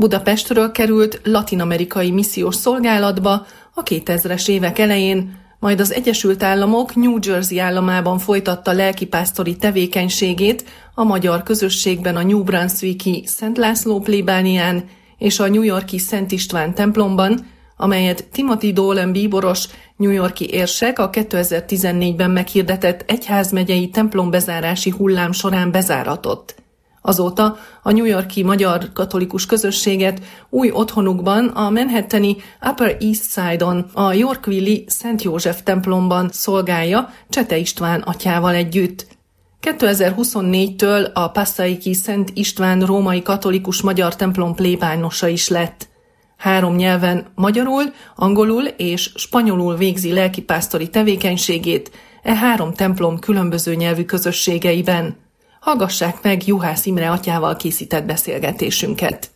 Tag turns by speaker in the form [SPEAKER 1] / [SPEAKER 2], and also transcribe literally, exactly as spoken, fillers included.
[SPEAKER 1] Budapestről került latin-amerikai missziós szolgálatba a kétezres évek elején, majd az Egyesült Államok New Jersey államában folytatta lelkipásztori tevékenységét a magyar közösségben a New Brunswicki Szent László plébánián és a New York-i Szent István templomban, amelyet Timothy Dolan bíboros, New York-i érsek a kétezer-tizennégyben meghirdetett egyházmegyei templombezárási hullám során bezáratott. Azóta a New York-i magyar katolikus közösséget új otthonukban, a manhattani Upper East Side-on, a Yorkville-i Szent József templomban szolgálja Csete István atyával együtt. kétezer-huszonnégytől a Passaici Szent István római katolikus magyar templom plébánosa is lett. Három nyelven, magyarul, angolul és spanyolul végzi lelkipásztori tevékenységét e három templom különböző nyelvű közösségeiben. Hallgassák meg Juhász Imre atyával készített beszélgetésünket.